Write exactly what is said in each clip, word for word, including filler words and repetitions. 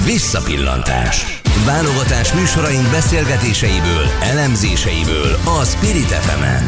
Visszapillantás. Válogatás műsoraink beszélgetéseiből, elemzéseiből a Spirit ef emen.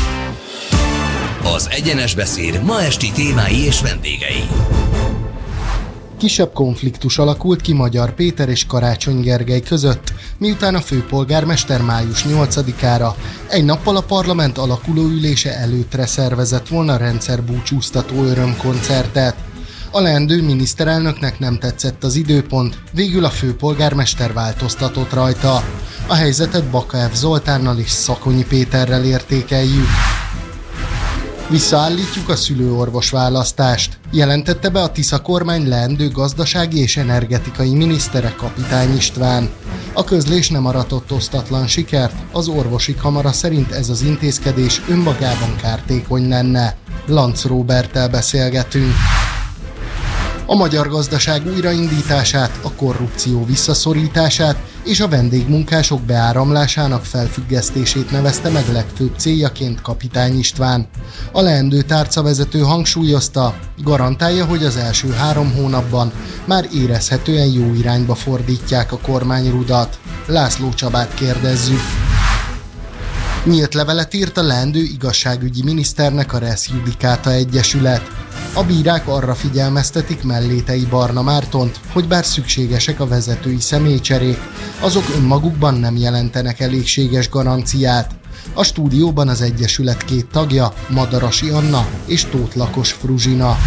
Az Egyenes Beszéd ma esti témái és vendégei. Kisebb konfliktus alakult ki Magyar Péter és Karácsony Gergely között, miután a főpolgármester május nyolcadikára, egy nappal a parlament alakuló ülése előttre szervezett volna rendszerbúcsúztató örömkoncertet. A leendő miniszterelnöknek nem tetszett az időpont, végül a főpolgármester változtatott rajta. A helyzetet Baka F. Zoltánnal és Szakonyi Péterrel értékeljük. Visszaállítjuk a szülőorvos választást, jelentette be a Tisza kormány leendő gazdasági és energetikai minisztere Kapitány István. A közlés nem aratott osztatlan sikert, az orvosi kamara szerint ez az intézkedés önmagában kártékony lenne. Lanc Róberttel beszélgetünk. A magyar gazdaság újraindítását, a korrupció visszaszorítását és a vendégmunkások beáramlásának felfüggesztését nevezte meg legfőbb céljaként Kapitány István. A leendő tárcavezető hangsúlyozta, garantálja, hogy az első három hónapban már érezhetően jó irányba fordítják a kormányrudat. László Csabát kérdezzük. Nyílt levelet írt a leendő igazságügyi miniszternek a Res Judicata Egyesület. A bírák arra figyelmeztetik Mellétei Barna Mártont, hogy bár szükségesek a vezetői személycserék, azok önmagukban nem jelentenek elégséges garanciát. A stúdióban az Egyesület két tagja, Madarasi Anna és Tóth Lakos Fruzsina.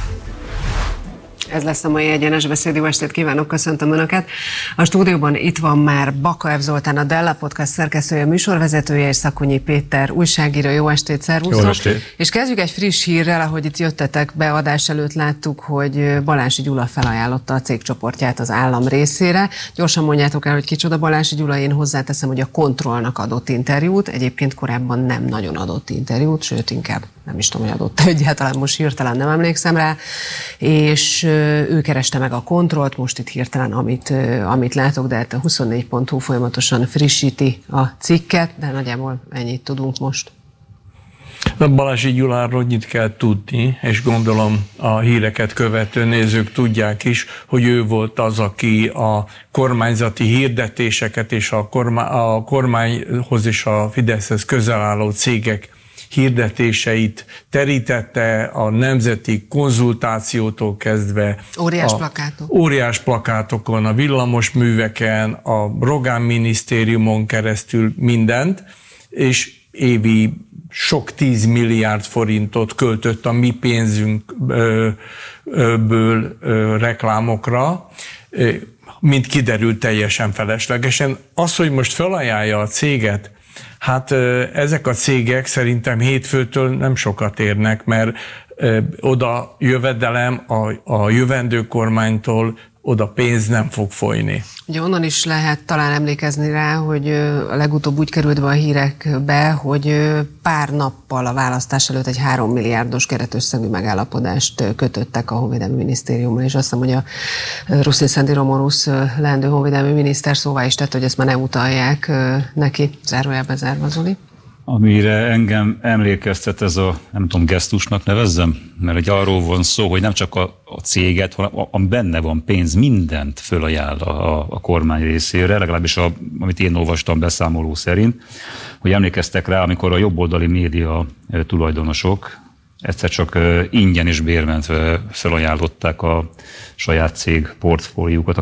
Ez lesz a mai Egyenes Beszéd. Jó estét kívánok, köszöntöm Önöket. A stúdióban itt van már Baka F. Zoltán, a Della Podcast szerkesztője, műsorvezetője, és Szakonyi Péter, újságíró. Jó estét, szervusztok! Jó estét! És kezdjük egy friss hírrel, ahogy itt jöttetek be, adás előtt láttuk, hogy Balási Gyula felajánlotta a cégcsoportját az állam részére. Gyorsan mondjátok el, hogy kicsoda Balási Gyula, én hozzáteszem, hogy a Kontrollnak adott interjút, egyébként korábban nem nagyon adott interjút, sőt inkább nem is tudom, hogy adott egyáltalán, most hirtelen nem emlékszem rá, és ő kereste meg a Kontrollt, most itt hirtelen, amit, amit látok, de hát a huszonnégy pont hu folyamatosan frissíti a cikket, de nagyjából ennyit tudunk most. Balási Gyuláról annyit kell tudni, és gondolom a híreket követő nézők tudják is, hogy ő volt az, aki a kormányzati hirdetéseket és a, kormány, a kormányhoz és a Fideszhez közel álló cégek hirdetéseit terítette, a nemzeti konzultációtól kezdve. Óriás a plakátok. Óriás plakátokon, a villamosműveken, a Rogán minisztériumon keresztül mindent, és évi sok tíz milliárd forintot költött a mi pénzünkből reklámokra, mint kiderült, teljesen feleslegesen. Az, hogy most felajánlja a céget, hát ezek a cégek szerintem hétfőtől nem sokat érnek, mert oda jövedelem a, a jövendő kormánytól, oda pénz nem fog folyni. Ugye onnan is lehet talán emlékezni rá, hogy a legutóbb úgy került be a hírekbe, hogy pár nappal a választás előtt egy három milliárdos keretösszegű megállapodást kötöttek a Honvédelmi Minisztériummal, és azt hiszem, hogy a Ruszin Szendi Romorusz leendő honvédelmi miniszter szóvá is tett, hogy ezt már ne utalják neki, zárójelbe zárva, Zoli. Amire engem emlékeztet ez a, nem tudom, gesztusnak nevezzem, mert egy arról van szó, hogy nem csak a, a céget, hanem a, a benne van pénz, mindent fölajánl a, a, a kormány részére, legalábbis a, amit én olvastam beszámoló szerint, hogy emlékeztek rá, amikor a jobboldali média tulajdonosok egyszer csak ingyen és bérmentve felajánlották a saját cég portfóliókat a